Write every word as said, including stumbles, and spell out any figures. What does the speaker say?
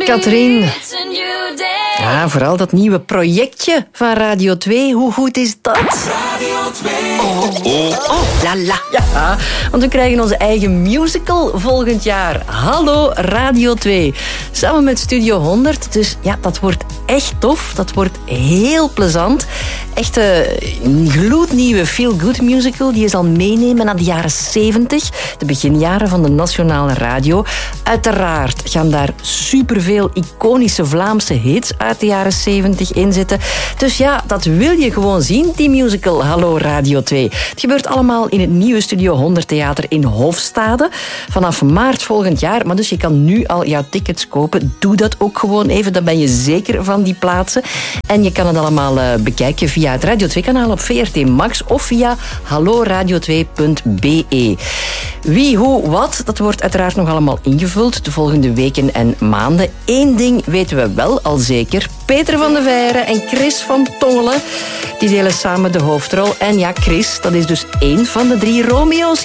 Katrien. Ja, vooral dat nieuwe projectje van Radio twee. Hoe goed is dat? Radio twee. Oh, oh, oh, la la. Ja, want we krijgen onze eigen musical volgend jaar. Hallo Radio twee. Samen met Studio honderd. Dus ja, dat wordt echt tof. Dat wordt heel plezant. Echt een gloednieuwe feel-good musical die je zal meenemen naar de jaren zeventig. De beginjaren van de nationale radio. Uiteraard gaan daar superveel iconische Vlaamse hits uit de jaren zeventig in zitten. Dus ja, dat wil je gewoon zien, die musical Hallo Radio twee. Het gebeurt allemaal in het nieuwe Studio honderd Theater in Hofstade. Vanaf maart volgend jaar. Maar dus je kan nu al jouw tickets kopen. Doe dat ook gewoon even. Dan ben je zeker van die plaatsen. En je kan het allemaal uh, bekijken via het Radio twee kanaal op V R T Max of via hallo radio twee punt b e. Wie, hoe, wat, dat wordt uiteraard nog allemaal ingevuld de volgende weken en maanden. Eén ding weten we wel al zeker. Peter van de Veire en Chris van Tongelen, die delen samen de hoofdrol. En ja, Chris, dat is dus één van de drie Romeo's